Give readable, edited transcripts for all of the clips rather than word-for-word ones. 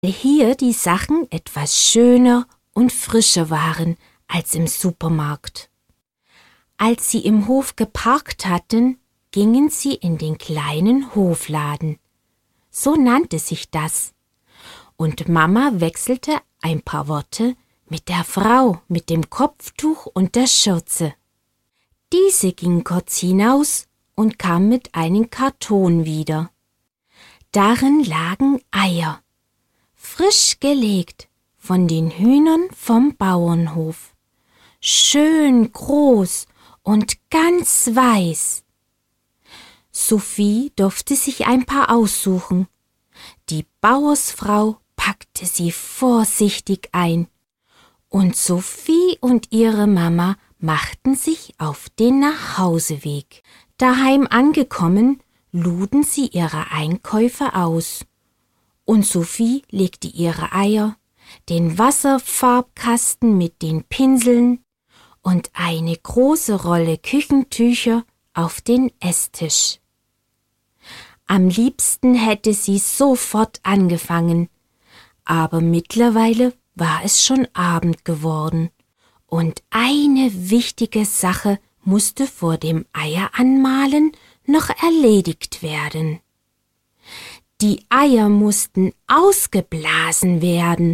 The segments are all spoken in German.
hier die Sachen etwas schöner und frischer waren als im Supermarkt. Als sie im Hof geparkt hatten, gingen sie in den kleinen Hofladen. So nannte sich das. Und Mama wechselte ein paar Worte mit der Frau mit dem Kopftuch und der Schürze. Diese ging kurz hinaus und kam mit einem Karton wieder. Darin lagen Eier, frisch gelegt von den Hühnern vom Bauernhof, schön groß und ganz weiß. Sophie durfte sich ein paar aussuchen. Die Bauersfrau packte sie vorsichtig ein, und Sophie und ihre Mama machten sich auf den Nachhauseweg. Daheim angekommen, luden sie ihre Einkäufe aus, und Sophie legte ihre Eier, den Wasserfarbkasten mit den Pinseln und eine große Rolle Küchentücher auf den Esstisch. Am liebsten hätte sie sofort angefangen, aber mittlerweile war es schon Abend geworden, und eine wichtige Sache musste vor dem Eieranmalen noch erledigt werden. Die Eier mussten ausgeblasen werden.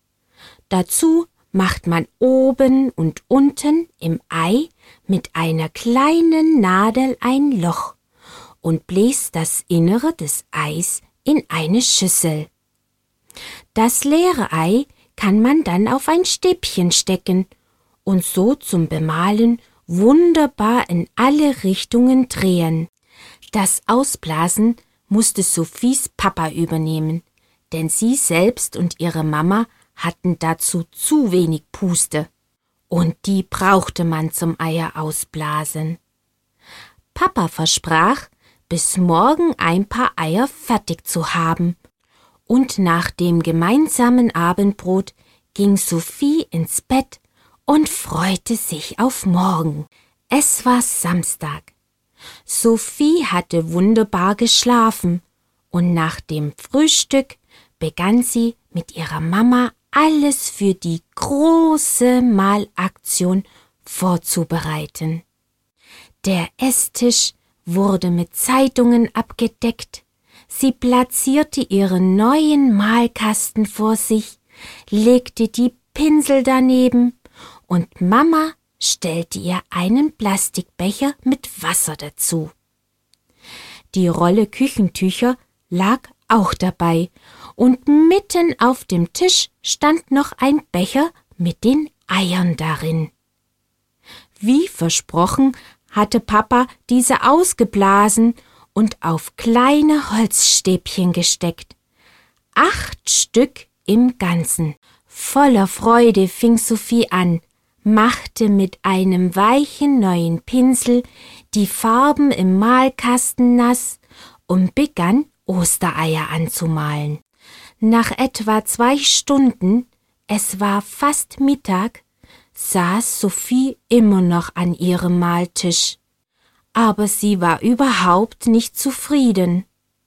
Dazu macht man oben und unten im Ei mit einer kleinen Nadel ein Loch und bläst das Innere des Eis in eine Schüssel. Das leere Ei kann man dann auf ein Stäbchen stecken und so zum Bemalen wunderbar in alle Richtungen drehen. Das Ausblasen musste Sophies Papa übernehmen, denn sie selbst und ihre Mama hatten dazu zu wenig Puste, und die brauchte man zum Eier ausblasen. Papa versprach, bis morgen ein paar Eier fertig zu haben, und nach dem gemeinsamen Abendbrot ging Sophie ins Bett und freute sich auf morgen. Es war Samstag. Sophie hatte wunderbar geschlafen, und nach dem Frühstück begann sie mit ihrer Mama alles für die große Malaktion vorzubereiten. Der Esstisch wurde mit Zeitungen abgedeckt, sie platzierte ihren neuen Malkasten vor sich, legte die Pinsel daneben, und Mama stellte ihr einen Plastikbecher mit Wasser dazu. Die Rolle Küchentücher lag auch dabei, und mitten auf dem Tisch stand noch ein Becher mit den Eiern darin. Wie versprochen hatte Papa diese ausgeblasen und auf kleine Holzstäbchen gesteckt. 8 Stück im Ganzen. Voller Freude fing Sophie an, machte mit einem weichen neuen Pinsel die Farben im Malkasten nass und begann Ostereier anzumalen. Nach etwa 2 Stunden, es war fast Mittag, saß Sophie immer noch an ihrem Maltisch, aber sie war überhaupt nicht zufrieden.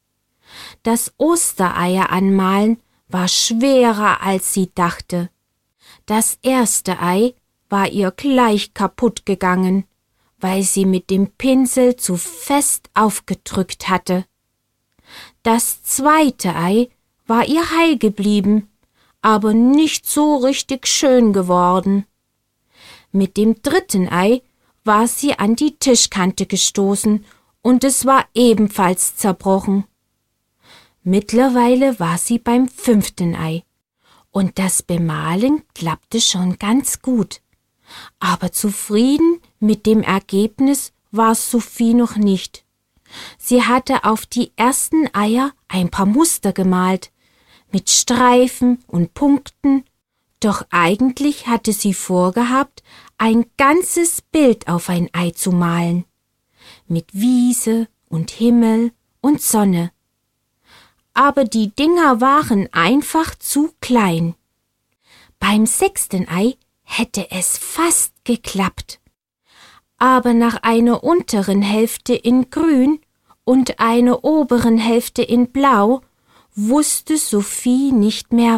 Das Ostereier anmalen war schwerer, als sie dachte. Das erste Ei war ihr gleich kaputt gegangen, weil sie mit dem Pinsel zu fest aufgedrückt hatte. Das zweite Ei war ihr heil geblieben, aber nicht so richtig schön geworden. Mit dem dritten Ei war sie an die Tischkante gestoßen, und es war ebenfalls zerbrochen. Mittlerweile war sie beim 5. Ei, und das Bemalen klappte schon ganz gut. Aber zufrieden mit dem Ergebnis war Sophie noch nicht. Sie hatte auf die ersten Eier ein paar Muster gemalt, mit Streifen und Punkten, doch eigentlich hatte sie vorgehabt, ein ganzes Bild auf ein Ei zu malen, mit Wiese und Himmel und Sonne. Aber die Dinger waren einfach zu klein. Beim 6. Ei hätte es fast geklappt. Aber nach einer unteren Hälfte in Grün und einer oberen Hälfte in Blau wusste Sophie nicht mehr